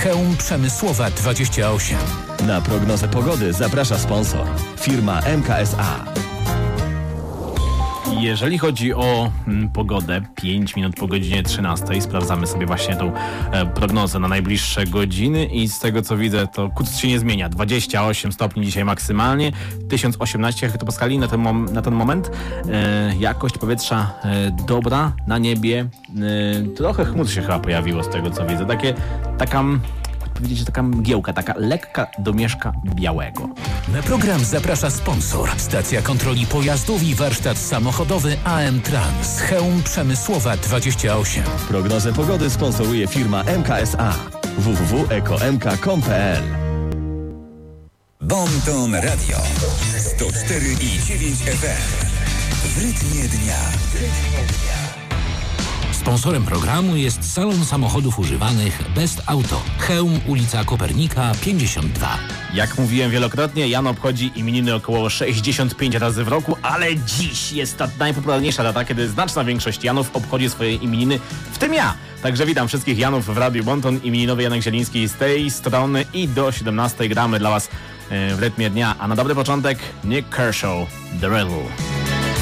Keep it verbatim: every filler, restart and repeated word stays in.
Chełm Przemysłowa dwadzieścia osiem. Na prognozę pogody zaprasza sponsor. Firma M K S A. Jeżeli chodzi o mm, pogodę, pięć minut po godzinie trzynastej, sprawdzamy sobie właśnie tą e, prognozę na najbliższe godziny i z tego co widzę, to kuc się nie zmienia. dwadzieścia osiem stopni dzisiaj maksymalnie, tysiąc osiemnaście hektopaskali na ten, mom- na ten moment. E, jakość powietrza e, dobra, na niebie e, trochę chmur się chyba pojawiło z tego co widzę. Takie, taka... powiedzieć, że taka mgiełka, taka lekka domieszka białego. Na program zaprasza sponsor. Stacja kontroli pojazdów i warsztat samochodowy A M Trans. Chełm Przemysłowa dwadzieścia osiem. Prognozę pogody sponsoruje firma M K S A. w w w kropka eko m k kropka com kropka p l. Bonton Radio sto cztery i dziewięć F M. W rytmie dnia. Sponsorem programu jest salon samochodów używanych Best Auto. Chełm, ulica Kopernika pięćdziesiąt dwa. Jak mówiłem wielokrotnie, Jan obchodzi imieniny około sześćdziesiąt pięć razy w roku, ale dziś jest ta najpopularniejsza data, kiedy znaczna większość Janów obchodzi swoje imieniny, w tym ja. Także witam wszystkich Janów w Radiu Bonton, imieninowy Janek Zieliński z tej strony i do siedemnastej gramy dla Was w rytmie dnia. A na dobry początek Nick Kershaw, The Riddle.